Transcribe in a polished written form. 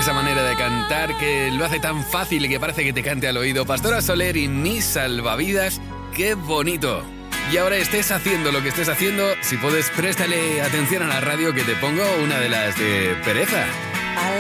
esa manera de cantar que lo hace tan fácil y que parece que te cante al oído. Pastora Soler y Mis Salvavidas, ¡qué bonito! Y ahora estés haciendo lo que estés haciendo, si puedes, préstale atención a la radio que te pongo una de las de Pereza.